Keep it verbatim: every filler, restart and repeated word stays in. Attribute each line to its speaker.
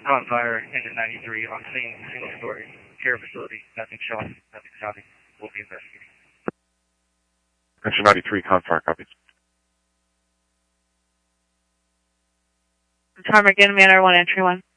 Speaker 1: Bonfire, engine ninety-three, on scene, single story, care facility, nothing showing, nothing sounding. We'll be investigating.
Speaker 2: Engine ninety-three, Bonfire, copies.
Speaker 3: Tarmac, Manor one, entry one.